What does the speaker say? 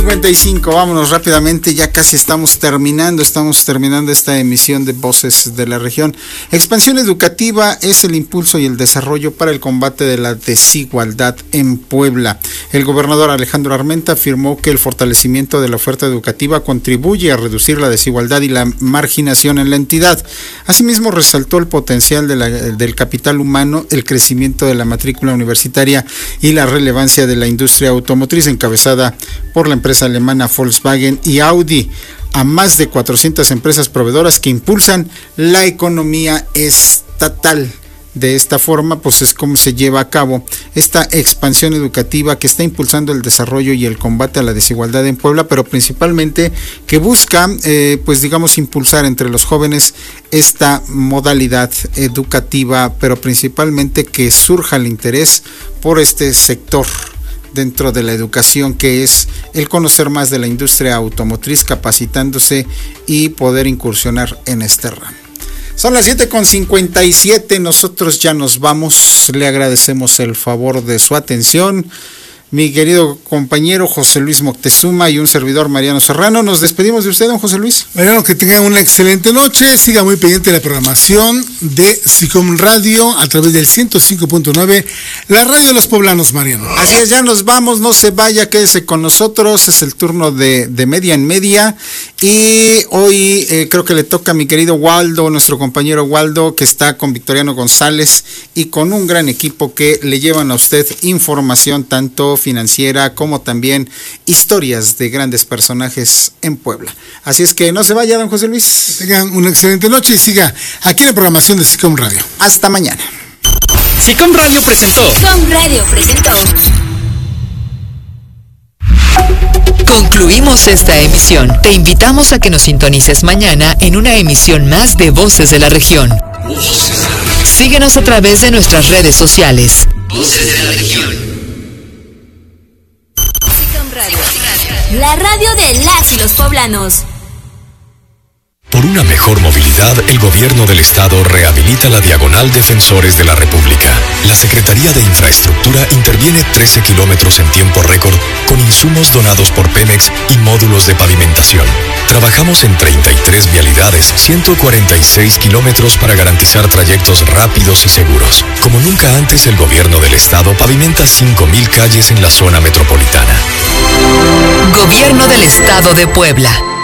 55, vámonos rápidamente, ya casi estamos terminando esta emisión de Voces de la Región. Expansión educativa es el impulso y el desarrollo para el combate de la desigualdad en Puebla. El gobernador Alejandro Armenta afirmó que el fortalecimiento de la oferta educativa contribuye a reducir la desigualdad y la marginación en la entidad. Asimismo, resaltó el potencial del capital humano, el crecimiento de la matrícula universitaria y la relevancia de la industria automotriz encabezada por la empresa alemana Volkswagen y Audi, a más de 400 empresas proveedoras que impulsan la economía estatal. De esta forma, pues es como se lleva a cabo esta expansión educativa que está impulsando el desarrollo y el combate a la desigualdad en Puebla, pero principalmente que busca, impulsar entre los jóvenes esta modalidad educativa, pero principalmente que surja el interés por este sector dentro de la educación, que es el conocer más de la industria automotriz, capacitándose y poder incursionar en este ramo. Son las 7:57, nosotros ya nos vamos, le agradecemos el favor de su atención. Mi querido compañero José Luis Moctezuma y un servidor Mariano Serrano, nos despedimos de usted, don José Luis. Mariano, que tengan una excelente noche, siga muy pendiente de la programación de SICOM Radio a través del 105.9, la radio de los poblanos, Mariano. Así es, ya nos vamos, no se vaya, quédese con nosotros, es el turno de media en media, y hoy creo que le toca a mi querido Waldo, nuestro compañero Waldo, que está con Victoriano González y con un gran equipo que le llevan a usted información tanto financiera como también historias de grandes personajes en Puebla. Así es que no se vaya, don José Luis. Que tengan una excelente noche y siga aquí en la programación de SICOM Radio. Hasta mañana. SICOM Radio presentó. Concluimos esta emisión. Te invitamos a que nos sintonices mañana en una emisión más de Voces de la Región. Síguenos a través de nuestras redes sociales. Voces de la Región. La radio de las y los poblanos. Por una mejor movilidad, el gobierno del estado rehabilita la diagonal Defensores de la República. La Secretaría de Infraestructura interviene 13 kilómetros en tiempo récord con insumos donados por Pemex y módulos de pavimentación. Trabajamos en 33 vialidades, 146 kilómetros para garantizar trayectos rápidos y seguros. Como nunca antes, el gobierno del estado pavimenta 5,000 calles en la zona metropolitana. Gobierno del Estado de Puebla.